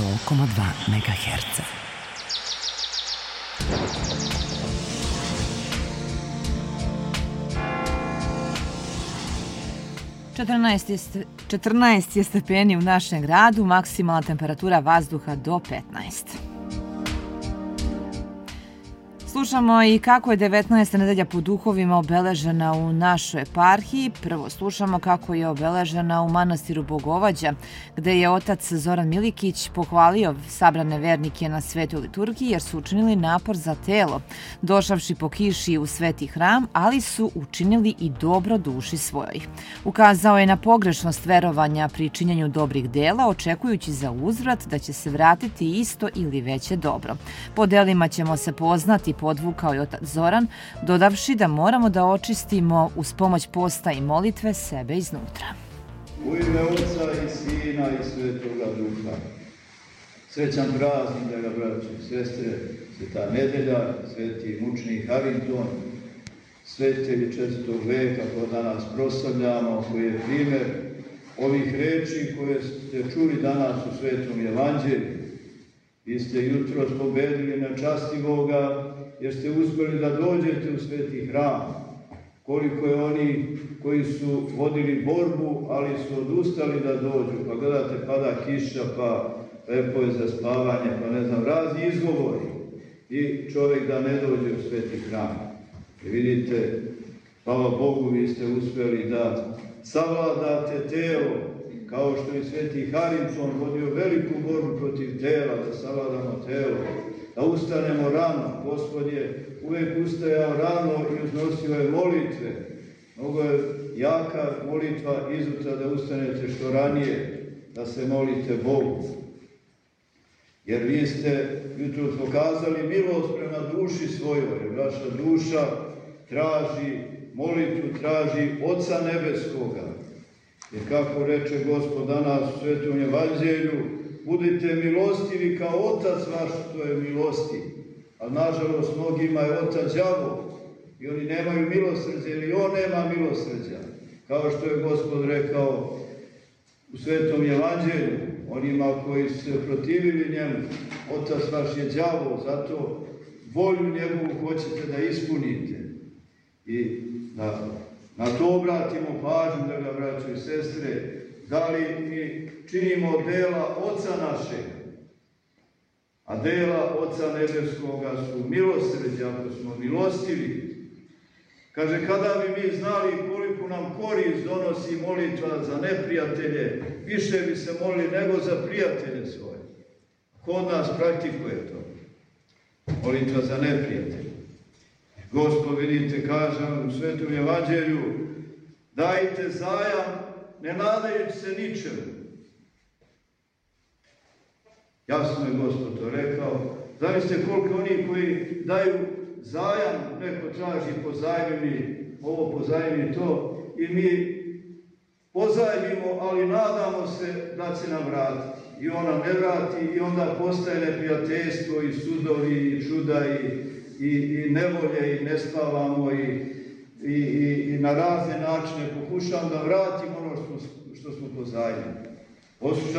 100,2 MHz. Četrnaest je stepeni u našem gradu, maksimalna temperatura vazduha do 15. Slušamo i kako je 19. nedelja po duhovima obeležena u našoj eparhiji. Prvo slušamo kako je obeležena u manastiru Bogovađa, gde je otac Zoran Milikić pohvalio sabrane vernike na svetoj liturgiji jer su učinili napor za telo, došavši po kiši u sveti hram, ali su učinili i dobro duši svojoj. Ukazao je na pogrešnost verovanja pri činjenju dobrih dela, očekujući za uzvrat da će se vratiti isto ili veće dobro. Po delima ćemo se poznati, podvukao je otac Zoran, dodavši da moramo da očistimo uz pomoć posta i molitve sebe iznutra. U ime Oca i Sina i Svetoga Duha. Srećan praznik, draga braćo i sestre, sveta nedelja, sveti mučenik Harington, svetitelji 4. veka koje danas proslavljamo, koji je primjer ovih reči koje ste čuli danas u Svetom Evanđelju. Vi ste jutros pobedili nečastivoga jer ste uspjeli da dođete u sveti hram. Koliko je oni koji su vodili borbu, ali su odustali da dođu, pa gledate pada kiša, pa lepo je za spavanje, pa ne znam, razni izgovori i čovjek da ne dođe u sveti hram. I vidite, hvala Bogu, vi ste uspjeli da savladate telo, kao što je sveti Harington vodio veliku borbu protiv tela, da savladamo telo, da ustanemo rano. Gospod je uvijek ustajao rano i uznosio je molitve. Mnogo je jaka molitva izutra da ustanete što ranije, da se molite Bogu. Jer vi ste jutro pokazali milost prema duši svojoj, jer vaša duša traži molitvu, traži Oca Nebeskoga. Jer kako reče Gospod danas u Svetom Evanđelju, budite milostivi kao Otac vaš što je milosti. Ali nažalost mnogima je otac đavo i oni nemaju milosrđa ili on nema milosrđa. Kao što je Gospod rekao u Svetom Evanđelju, onima koji su se protivili njemu, Otac vaš je đavo, zato volju njegovu hoćete da ispunite. I na to obratimo pažnju, draga braćo i sestre, da li mi činimo dela Oca našega, a dela Oca Nebeskoga su milosrđe, ako smo milostivi. Kaže, kada bi mi znali koliko nam korist donosi molitva za neprijatelje, više bi se molili nego za prijatelje svoje. Kod nas praktikuje to. Molitva za neprijatelje. Gospod, vidite, kažem u Svetom Evanđelju, dajte zajam, ne nadajući se ničemu. Jasno je Gospod to rekao. Zamislite koliko oni koji daju zajam, neko traži pozajmini ovo, pozajmini to, i mi pozajmimo, ali nadamo se da će nam vratiti. I on nam ne vrati i onda postaje neprijateljstvo i sudovi i čuda i nevolje i ne spavamo i na razne načine pokušavamo da vratimo ono što smo pozajmili.